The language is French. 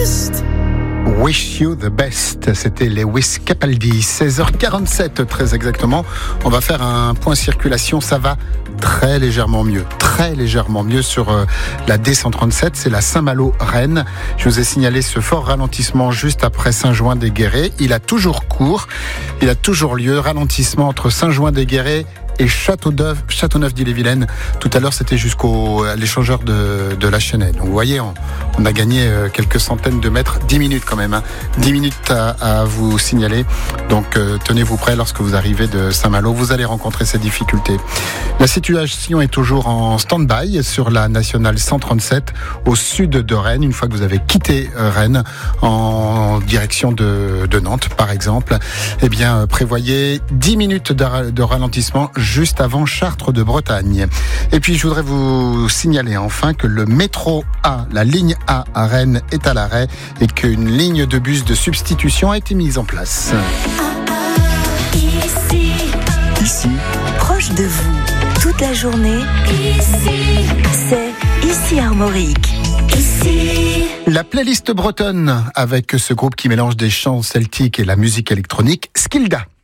best. Wish You the Best, c'était Lewis Capaldi, 16h47 très exactement. On va faire un point circulation, ça va très légèrement mieux sur la D137, c'est la Saint-Malo-Rennes. Je vous ai signalé ce fort ralentissement juste après Saint-Jouin-des-Guérets. Il a toujours cours, il a toujours lieu, ralentissement entre Saint-Jouin-des-Guérets et Châteauneuf-d'Ille-et-Vilaine. Tout à l'heure, c'était jusqu'à l'échangeur de la Chênaie. Donc vous voyez, on a gagné quelques centaines de mètres, 10 minutes quand même. 10 minutes à vous signaler. Donc tenez-vous prêts lorsque vous arrivez de Saint-Malo. Vous allez rencontrer ces difficultés. La situation est toujours en stand-by sur la nationale 137 au sud de Rennes. Une fois que vous avez quitté Rennes en direction de Nantes, par exemple, eh bien, prévoyez 10 minutes de ralentissement juste avant Chartres de Bretagne. Et puis, je voudrais vous signaler enfin que le métro A, la ligne A à Rennes est à l'arrêt et qu'une ligne de bus de substitution a été mise en place. Ici, proche de vous, toute la journée. Ici, c'est Ici Armorique. Ici. La playlist bretonne avec ce groupe qui mélange des chants celtiques et la musique électronique, Skilda.